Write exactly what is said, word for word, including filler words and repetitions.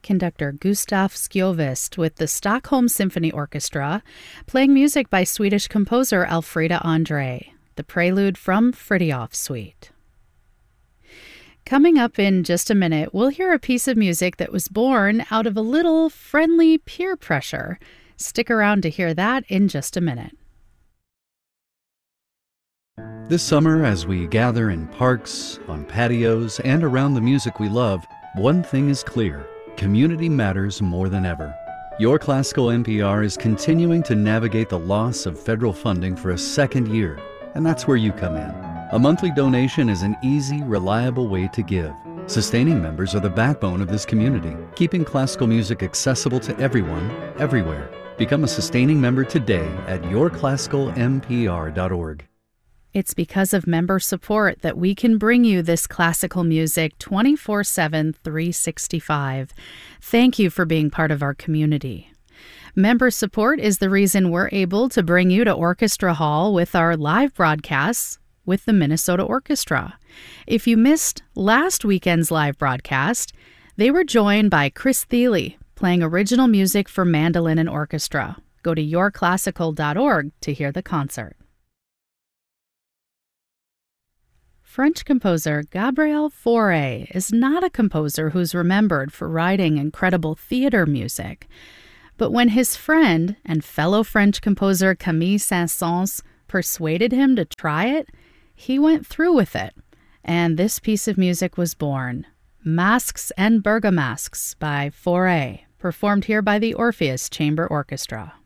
conductor Gustaf Skjovist with the Stockholm Symphony Orchestra, playing music by Swedish composer Alfreda Andre, the prelude from Fritiof Suite. Coming up in just a minute, we'll hear a piece of music that was born out of a little friendly peer pressure. Stick around to hear that in just a minute. This summer, as we gather in parks, on patios, and around the music we love, one thing is clear: community matters more than ever. Your Classical N P R is continuing to navigate the loss of federal funding for a second year, and that's where you come in. A monthly donation is an easy, reliable way to give. Sustaining members are the backbone of this community, keeping classical music accessible to everyone, everywhere. Become a sustaining member today at your classical n p r dot org. It's because of member support that we can bring you this classical music twenty-four seven, three sixty-five. Thank you for being part of our community. Member support is the reason we're able to bring you to Orchestra Hall with our live broadcasts with the Minnesota Orchestra. If you missed last weekend's live broadcast, they were joined by Chris Thile, playing original music for mandolin and orchestra. Go to your classical dot org to hear the concert. French composer Gabriel Fauré is not a composer who's remembered for writing incredible theater music. But when his friend and fellow French composer Camille Saint-Saëns persuaded him to try it, he went through with it. And this piece of music was born. Masques and Bergamasques by Fauré, performed here by the Orpheus Chamber Orchestra.